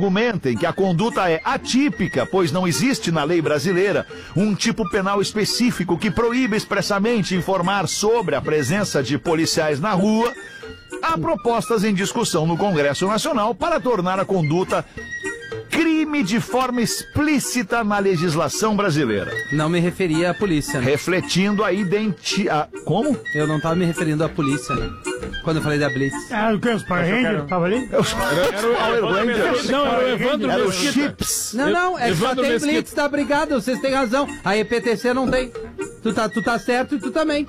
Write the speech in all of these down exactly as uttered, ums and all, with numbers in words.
argumentem que a conduta é atípica, pois não existe na lei brasileira um tipo penal específico que proíbe expressamente informar sobre a presença de policiais na rua, há propostas em discussão no Congresso Nacional para tornar a conduta crime de forma explícita na legislação brasileira. Não me referia à polícia, né? Refletindo a identidade... Como? Eu não estava me referindo à polícia, né? Quando eu falei da Blitz. Ah, o que? Os Power Rangers? Tava ali? Era o Power Rangers. Não, era o Evandro Era o Mesquita. Chips. Não, não, é que só Evandro tem Mesquita. Blitz da Brigada, vocês têm razão. A E P T C não tem. Tu tá, tu tá certo e tu também.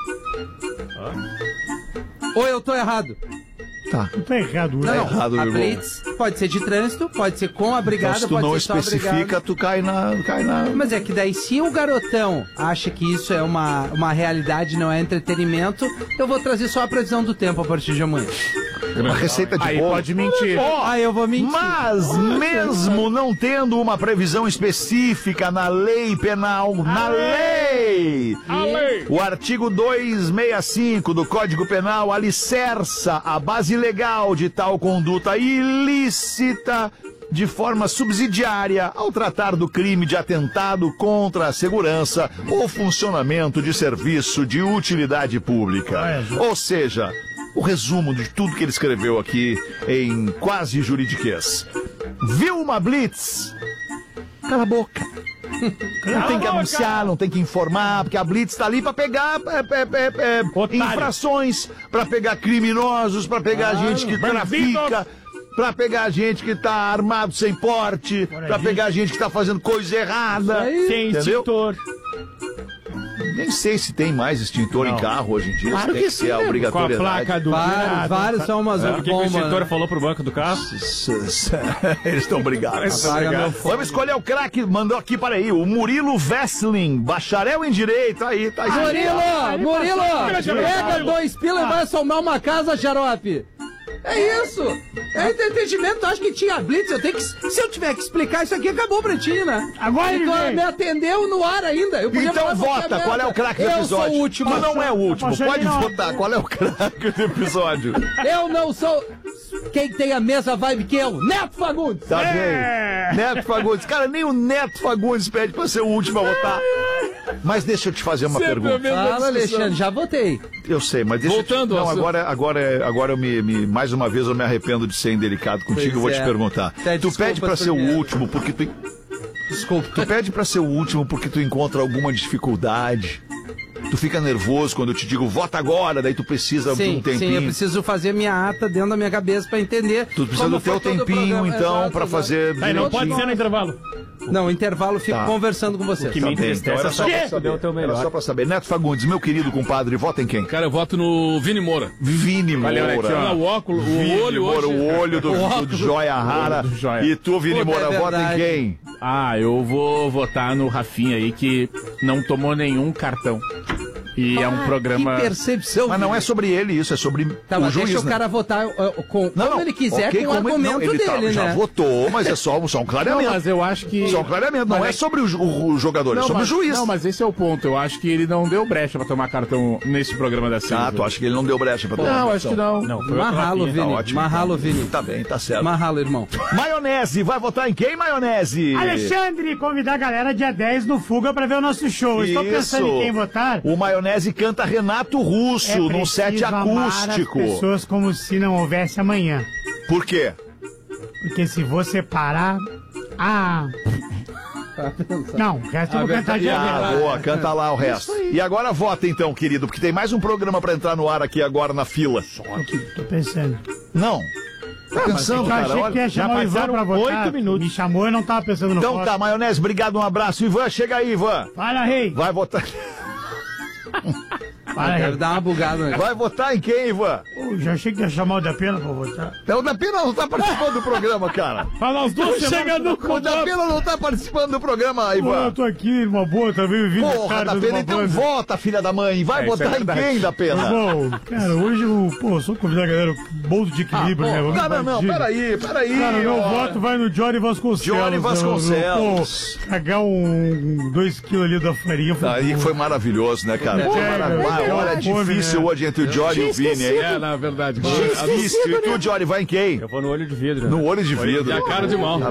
Ou eu tô errado? Tá. Não tá errado, Não, né? não. errado, A meu Blitz pode ser de trânsito, pode ser com a Brigada, Então, se tu pode não ser só a especifica, Brigada. tu cai na, cai na... Mas é que daí, se o garotão acha que isso é uma, uma realidade, não é entretenimento, eu vou trazer só a previsão do tempo a partir de amanhã. Uma receita de Aí bolo. pode mentir. Ah, eu vou mentir. Mas, mesmo não tendo uma previsão específica na lei penal, na lei, A lei. o artigo duzentos e sessenta e cinco do Código Penal alicerça a base legal de tal conduta ilícita de forma subsidiária ao tratar do crime de atentado contra a segurança ou funcionamento de serviço de utilidade pública. Ou seja, o resumo de tudo que ele escreveu aqui em quase juridiquês. Viu uma blitz? Cala a boca. Não tem que anunciar, não tem que informar, porque a blitz tá ali pra pegar é, é, é, é, infrações, pra pegar criminosos, pra pegar gente que trafica, pra pegar gente que tá armado sem porte, pra pegar gente que tá fazendo coisa errada. Sem Entendeu? extintor. Nem sei se tem mais extintor em carro hoje em dia. Claro se tem que que sim, ser a né? obrigatoriedade. Com a placa do... Vários, vários são umas O que, que o bombas. extintor falou pro banco do carro? Eles estão brigados. Apaga meu fone. Vamos escolher o craque, mandou aqui para aí, o Murilo Vesling, bacharel em direito, aí, tá aí. Murilo, Murilo, passou. pega dois pila e vai assomar uma casa, xarope. É isso. É entretenimento. Acho que tinha blitz. Eu tenho que, se eu tiver que explicar isso aqui, acabou pra ti, né? Agora ele tu vem. me atendeu no ar ainda. Eu podia Então falar qualquer vota, merda. qual é o craque do Eu episódio? sou o último. Tu não é o último, Passou pode ele não. votar, qual é o craque do episódio? Eu não sou... Quem tem a mesma vibe que eu? Neto Fagundes. Tá É. bem. Neto Fagundes. Cara, nem o Neto Fagundes pede pra ser o último a votar. Mas deixa eu te fazer uma pergunta. Fala, Alexandre, já votei. Eu sei, mas deixa Voltando eu te... Não, ao seu- agora, agora, agora eu me, me- mais uma vez eu me arrependo de ser indelicado contigo, Pois eu vou é. te perguntar. Pede Tu pede pra desculpas ser o primeiro. último porque tu... Desculpa. Tu pede pra ser o último porque tu encontra alguma dificuldade. Tu fica nervoso quando eu te digo, vota agora, daí tu precisa de um Sim, tempinho. sim, eu preciso fazer minha ata dentro da minha cabeça pra entender. Tu precisa como do teu foi todo o tempinho, programa. então, Exato, pra exato. fazer Tá, e não direitinho. pode ser no intervalo. Não, intervalo, fico Tá. conversando com você. Que Tá me bem, então entristece era é só pra saber saber. o teu Era melhor. só pra saber. Neto Fagundes, meu querido compadre, vota em quem? Cara, eu voto no Vini Moura. Vini Olha, Moura. olha aqui, ó. O óculos, o Vini olho Moura, hoje. o olho do, O do óculos. Joia Rara. do Joia. E tu, Vini Puta, Moura, é vota em verdade. quem? Ah, eu vou votar no Rafinha aí, que não tomou nenhum cartão. E é um programa... Que percepção. Mas não é sobre ele isso, é sobre Tá, o mas juiz, deixa o né? cara votar uh, com, Não, como não, ele quiser, ok, com o como ele- argumento não, ele tá- dele, já né? votou, mas é só, só um Não, clareamento. mas eu acho que... Só um clareamento, não Mas é é- sobre o, ju- o jogador, é Não, sobre mas, o juiz. não, mas esse é o ponto. Eu acho que ele não deu brecha pra tomar cartão nesse programa da Silva. Ah, tu acha que ele não deu brecha pra tomar Não, cartão? acho que não. Não, foi Marralo, outra Tá Vini. ótimo. Marralo, Vini. Tá bem, tá certo. Marralo, irmão. Maionese, vai votar em quem, Maionese? Alexandre, convidar a galera dia dez no Fuga pra ver o nosso show. Estou pensando em quem votar. O Maionese canta Renato Russo É num set preciso amar acústico. as pessoas como se não houvesse amanhã. Por quê? Porque se você parar... Ah... Não, o resto eu vou cantar dia Ah, dez. boa, canta lá o resto. E agora vota então, querido, porque tem mais um programa pra entrar no ar aqui agora na fila. Tô pensando. Não. Tá pensando, Eu cara, achei que olha. ia chamar o Ivan passaram pra votar. oito minutos. Me chamou, eu não tava pensando no Então voto. tá, Maionese, obrigado, um abraço. Ivan, chega aí, Ivan. Fala, rei. Vai votar. Fala, Deve rei. dar uma bugada, né? Vai votar em quem, Ivan? Pô, já achei que ia chamar o da Pena pra votar. O da Pena não tá participando do programa, cara. Fala as duas Chega no O da Pena não tá participando do programa, Pô, eu Ivan. tô aqui, uma boa, também vindo Porra, da Pena, então vota, filha da mãe. Vai É, isso é votar em verdade. quem, da Pena? Bom, cara, hoje eu, pô, sou convidar a galera, bolso de equilíbrio, né? Vamos Não, não, não, invadir. peraí, peraí. Cara, meu ó. voto vai no Johnny Vasconcelos. Johnny né? Vasconcelos. Pô, cagar um dois quilos ali da farinha. Foi Aí bom. foi maravilhoso, né, cara? Pô, É, maravilhoso. cara, Olha, é fome, difícil né? hoje entre o Johnny e o Vini, hein? É, na verdade. Difícil. E tu, Johnny, vai em quem? Eu vou no olho de vidro. No olho de vidro. E a cara de mal. Tá